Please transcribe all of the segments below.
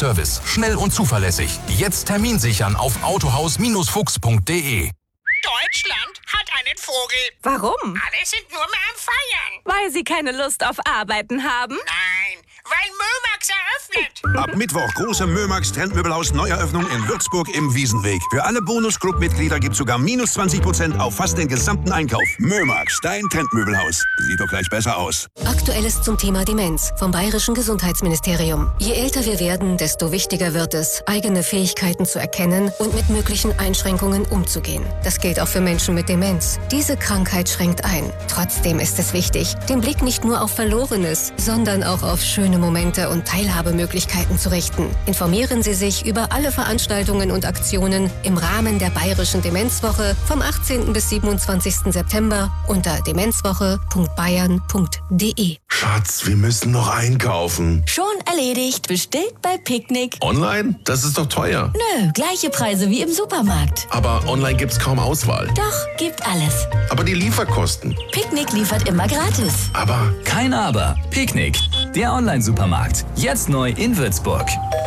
Service. Schnell und zuverlässig. Jetzt Termin sichern auf autohaus-fuchs.de. Deutschland hat einen Vogel. Warum? Alle sind nur mehr am Feiern. Weil sie keine Lust auf Arbeiten haben? Nein, weil Mömax eröffnet. Ab Mittwoch große Mömax Trendmöbelhaus Neueröffnung in Würzburg im Wiesenweg. Für alle Bonus-Club-Mitglieder gibt's sogar minus 20% auf fast den gesamten Einkauf. Mömax, dein Trendmöbelhaus. Sieht doch gleich besser aus. Aktuelles zum Thema Demenz vom Bayerischen Gesundheitsministerium. Je älter wir werden, desto wichtiger wird es, eigene Fähigkeiten zu erkennen und mit möglichen Einschränkungen umzugehen. Das gilt auch für Menschen mit Demenz. Diese Krankheit schränkt ein. Trotzdem ist es wichtig, den Blick nicht nur auf Verlorenes, sondern auch auf schöne Momente und Teilhabemöglichkeiten zu richten. Informieren Sie sich über alle Veranstaltungen und Aktionen im Rahmen der Bayerischen Demenzwoche vom 18. bis 27. September unter demenzwoche.bayern.de. Schatz, wir müssen noch einkaufen. Schon erledigt. Bestellt bei Picknick. Online? Das ist doch teuer. Nö, gleiche Preise wie im Supermarkt. Aber online gibt's kaum Auswahl. Doch, gibt alles. Aber die Lieferkosten. Picknick liefert immer gratis. Aber kein Aber. Picknick, der Online-Supermarkt. Jetzt neu in Würzburg.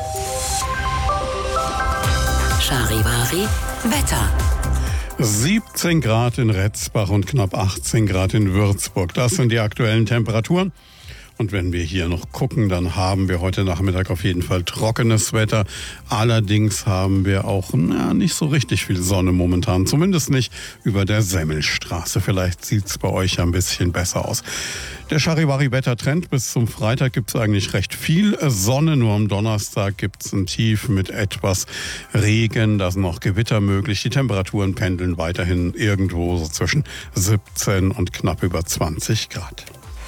Charivari Wetter. 17 Grad in Retzbach und knapp 18 Grad in Würzburg. Das sind die aktuellen Temperaturen. Und wenn wir hier noch gucken, dann haben wir heute Nachmittag auf jeden Fall trockenes Wetter. Allerdings haben wir auch nicht so richtig viel Sonne momentan. Zumindest nicht über der Semmelstraße. Vielleicht sieht's bei euch ein bisschen besser aus. Der Charivari-Wettertrend bis zum Freitag gibt's eigentlich recht viel Sonne. Nur am Donnerstag gibt's ein Tief mit etwas Regen. Da sind noch Gewitter möglich. Die Temperaturen pendeln weiterhin irgendwo so zwischen 17 und knapp über 20 Grad.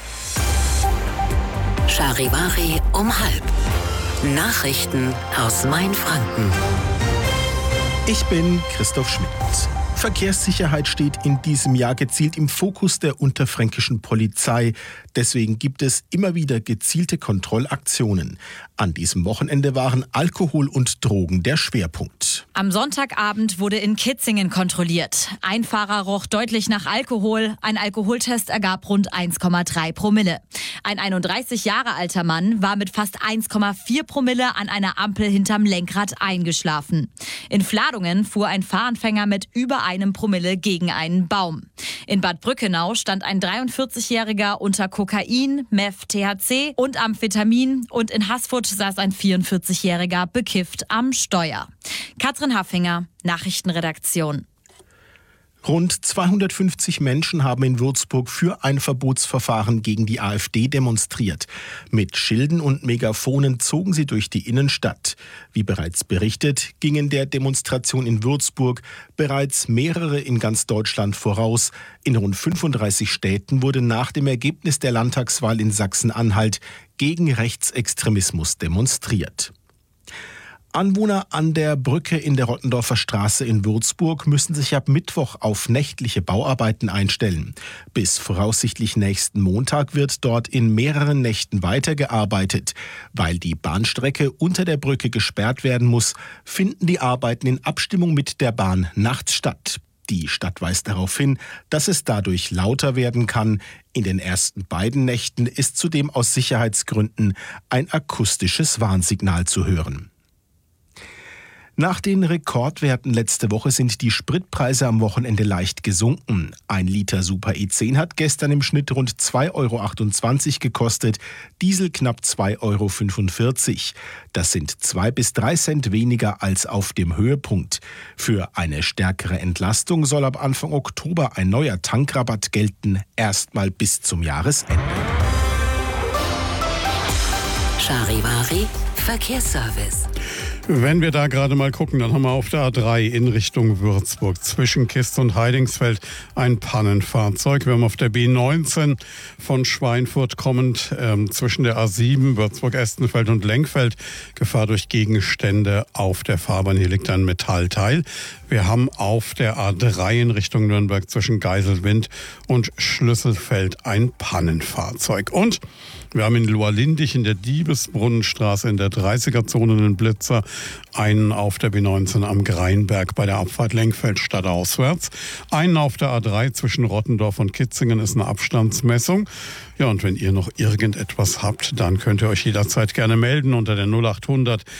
Charivari um 12:30. Nachrichten aus Mainfranken. Ich bin Christoph Schmidt. Verkehrssicherheit steht in diesem Jahr gezielt im Fokus der unterfränkischen Polizei. Deswegen gibt es immer wieder gezielte Kontrollaktionen. An diesem Wochenende waren Alkohol und Drogen der Schwerpunkt. Am Sonntagabend wurde in Kitzingen kontrolliert. Ein Fahrer roch deutlich nach Alkohol. Ein Alkoholtest ergab rund 1,3 Promille. Ein 31 Jahre alter Mann war mit fast 1,4 Promille an einer Ampel hinterm Lenkrad eingeschlafen. In Fladungen fuhr ein Fahranfänger mit über 1 Promille gegen einen Baum. In Bad Brückenau stand ein 43-Jähriger unter Kokain, Meth, THC und Amphetamin und in Haßfurt saß ein 44-Jähriger bekifft am Steuer. Katrin Haffinger, Nachrichtenredaktion. Rund 250 Menschen haben in Würzburg für ein Verbotsverfahren gegen die AfD demonstriert. Mit Schilden und Megafonen zogen sie durch die Innenstadt. Wie bereits berichtet, gingen der Demonstration in Würzburg bereits mehrere in ganz Deutschland voraus. In rund 35 Städten wurde nach dem Ergebnis der Landtagswahl in Sachsen-Anhalt gegen Rechtsextremismus demonstriert. Anwohner an der Brücke in der Rottendorfer Straße in Würzburg müssen sich ab Mittwoch auf nächtliche Bauarbeiten einstellen. Bis voraussichtlich nächsten Montag wird dort in mehreren Nächten weitergearbeitet. Weil die Bahnstrecke unter der Brücke gesperrt werden muss, finden die Arbeiten in Abstimmung mit der Bahn nachts statt. Die Stadt weist darauf hin, dass es dadurch lauter werden kann. In den ersten beiden Nächten ist zudem aus Sicherheitsgründen ein akustisches Warnsignal zu hören. Nach den Rekordwerten letzte Woche sind die Spritpreise am Wochenende leicht gesunken. 1 Liter Super E10 hat gestern im Schnitt rund 2,28 € gekostet, Diesel knapp 2,45 €. Das sind 2 bis 3 Cent weniger als auf dem Höhepunkt. Für eine stärkere Entlastung soll ab Anfang Oktober ein neuer Tankrabatt gelten, erstmal bis zum Jahresende. Charivari Verkehrsservice. Wenn wir da gerade mal gucken, dann haben wir auf der A3 in Richtung Würzburg zwischen Kist und Heidingsfeld ein Pannenfahrzeug. Wir haben auf der B19 von Schweinfurt kommend zwischen der A7 Würzburg-Estenfeld und Lenkfeld Gefahr durch Gegenstände auf der Fahrbahn. Hier liegt ein Metallteil. Wir haben auf der A3 in Richtung Nürnberg zwischen Geiselwind und Schlüsselfeld ein Pannenfahrzeug. Und wir haben in Lohr-Lindig in der Diebesbrunnenstraße in der 30er-Zone einen Blitzer, einen auf der B19 am Greinberg bei der Abfahrt Lenkfeld stadtauswärts, einen auf der A3 zwischen Rottendorf und Kitzingen ist eine Abstandsmessung. Ja, und wenn ihr noch irgendetwas habt, dann könnt ihr euch jederzeit gerne melden unter der 0800